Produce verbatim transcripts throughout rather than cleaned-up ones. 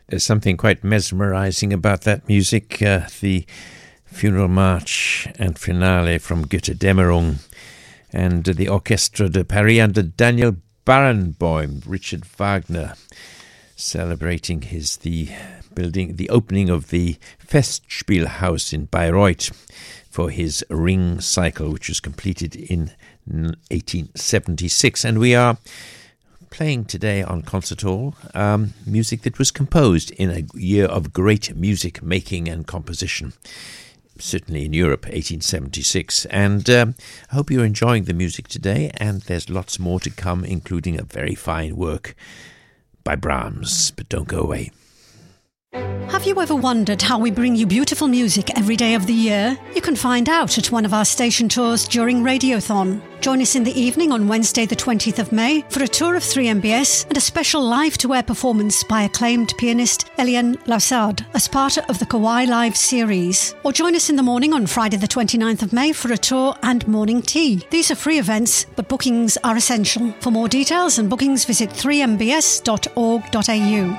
There's something quite mesmerizing about that music, uh, the funeral march and finale from Götterdämmerung, and uh, the Orchestra de Paris under Daniel Barenboim, Richard Wagner, celebrating his the building the opening of the Festspielhaus in Bayreuth for his Ring cycle, which was completed in eighteen seventy-six. And we are playing today on Concert Hall um, music that was composed in a year of great music making and composition, certainly in Europe, eighteen seventy-six. And um, I hope you're enjoying the music today, and there's lots more to come, including a very fine work by Brahms. But don't go away. Have you ever wondered how we bring you beautiful music every day of the year? You can find out at one of our station tours during Radiothon. Join us in the evening on Wednesday the twentieth of May for a tour of three M B S and a special live-to-air performance by acclaimed pianist Eliane Lausard as part of the Kawai Live series. Or join us in the morning on Friday the twenty-ninth of May for a tour and morning tea. These are free events, but bookings are essential. For more details and bookings, visit three m b s dot org dot a u.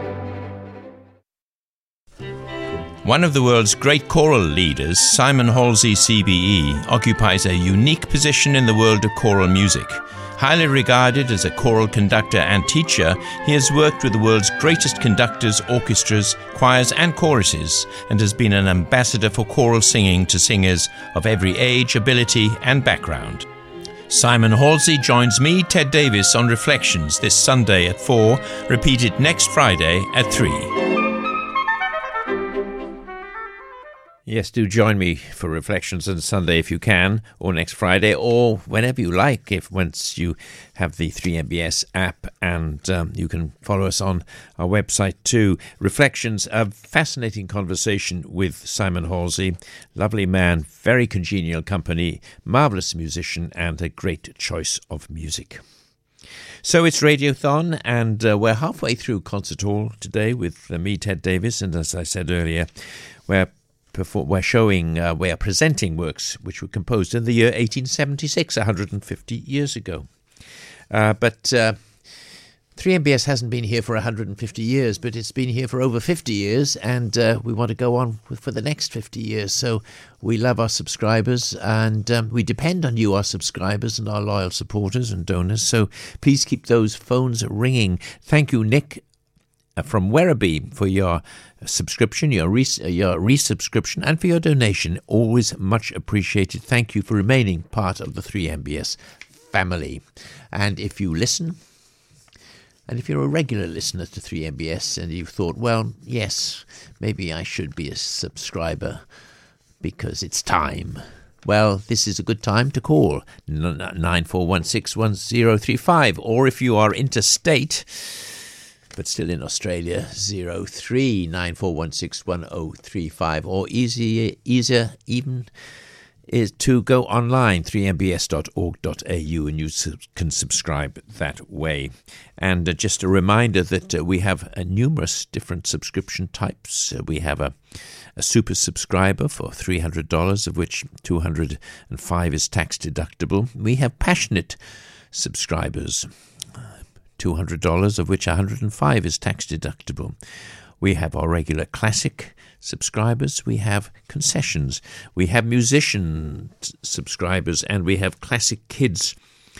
One of the world's great choral leaders, Simon Halsey C B E, occupies a unique position in the world of choral music. Highly regarded as a choral conductor and teacher, he has worked with the world's greatest conductors, orchestras, choirs and choruses, and has been an ambassador for choral singing to singers of every age, ability and background. Simon Halsey joins me, Ted Davis, on Reflections this Sunday at four, repeated next Friday at three. Yes, do join me for Reflections on Sunday if you can, or next Friday, or whenever you like, if once you have the three M B S app, and um, you can follow us on our website too. Reflections, a fascinating conversation with Simon Halsey, lovely man, very congenial company, marvellous musician, and a great choice of music. So it's Radiothon, and uh, we're halfway through Concert Hall today with uh, me, Ted Davis, and as I said earlier, we're Before we're showing, uh, we're presenting works which were composed in the year eighteen seventy-six, one hundred fifty years ago. Uh, but uh, three M B S hasn't been here for one hundred fifty years, but it's been here for over fifty years, and uh, we want to go on with, for the next fifty years. So we love our subscribers, and um, we depend on you, our subscribers, and our loyal supporters and donors. So please keep those phones ringing. Thank you, Nick, from Werribee, for your subscription, your res- your resubscription, and for your donation. Always much appreciated. Thank you for remaining part of the three M B S family. And if you listen, and if you're a regular listener to three M B S and you've thought, well, yes, maybe I should be a subscriber because it's time. Well, this is a good time to call nine four one six one zero three five, or if you are interstate but still in Australia, zero three nine four one six one zero three five, or easier, easier even is to go online, three m b s dot org dot a u, and you can subscribe that way. And uh, just a reminder that uh, we have uh, numerous different subscription types. Uh, we have a, a super subscriber for three hundred dollars, of which two hundred five is tax deductible. We have passionate subscribers, two hundred dollars, of which one hundred five is tax deductible. We have our regular classic subscribers, we have concessions, we have musician subscribers, and we have classic kids,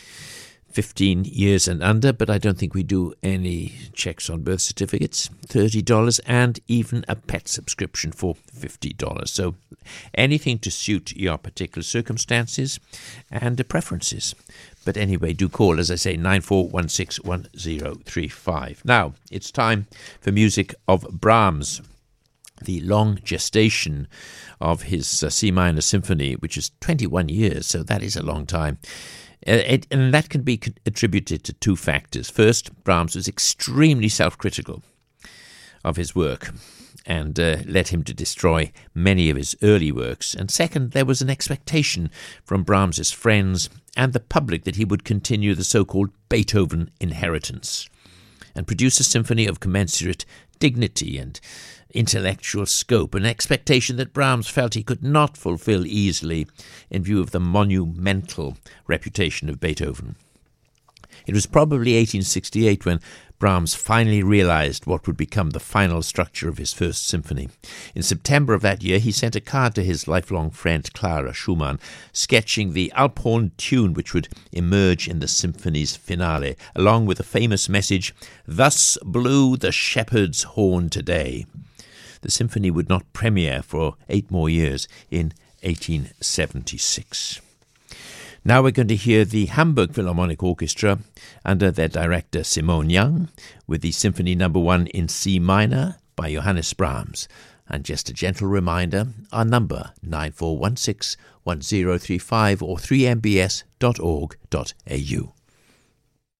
fifteen years and under, but I don't think we do any checks on birth certificates, thirty dollars, and even a pet subscription for fifty dollars. So anything to suit your particular circumstances and preferences. But anyway, do call, as I say, nine four one six one zero three five. Now, it's time for music of Brahms, the long gestation of his uh, C minor symphony, which is twenty-one years, so that is a long time. Uh, it, and that can be attributed to two factors. First, Brahms was extremely self-critical of his work and uh, led him to destroy many of his early works. And second, there was an expectation from Brahms's friends and the public that he would continue the so-called Beethoven inheritance and produce a symphony of commensurate dignity and intellectual scope, an expectation that Brahms felt he could not fulfill easily in view of the monumental reputation of Beethoven. It was probably eighteen sixty-eight when Brahms finally realized what would become the final structure of his First Symphony. In September of that year, he sent a card to his lifelong friend Clara Schumann, sketching the Alphorn tune which would emerge in the symphony's finale, along with the famous message, "Thus blew the shepherd's horn today." The symphony would not premiere for eight more years in eighteen seventy-six. Now we're going to hear the Hamburg Philharmonic Orchestra under their director Simone Young with the Symphony Number One in C minor by Johannes Brahms. And just a gentle reminder, our number nine four one six one zero three five or three m b s dot org dot a u.